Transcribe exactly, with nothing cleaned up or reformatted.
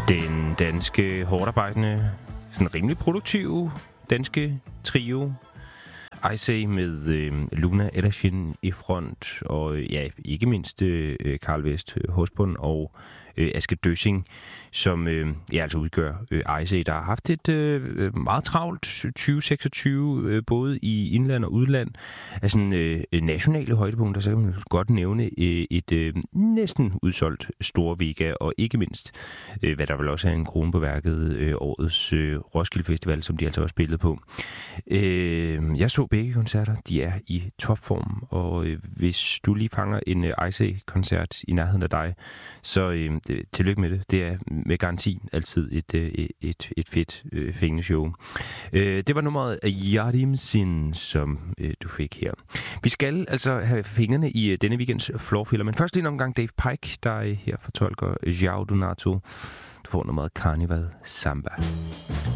Den danske, hårdarbejdende, sådan rimelig produktive danske trio Icey med øh, Luna Edershin i front, og ja, ikke mindst øh, Carl West Hosbund og øh, Aske Døssing, som øh, ja, altså udgør øh, Icey, der har haft et øh, meget travlt tyve seksogtyve, øh, både i indland og udland, af sådan øh, nationale højdepunkter, så kan man godt nævne øh, et øh, næsten udsolgt Storvega, og ikke mindst, øh, hvad der vel også er en krone på værket, øh, årets øh, Roskilde Festival, som de altså også spillede på. Øh, jeg så begge koncerter, de er i topform, og øh, hvis du lige fanger en øh, Icey-koncert i nærheden af dig, så øh, det, tillykke med det. Det er med garanti altid et, et, et, et fedt øh, fængende show. Øh, det var nummeret Yarimsin, som øh, du fik her. Vi skal altså have fingrene i øh, denne weekends floorfiller, men først lige en omgang Dave Pike, der øh, her fortolker João Donato. Du får nummeret Carnival Samba.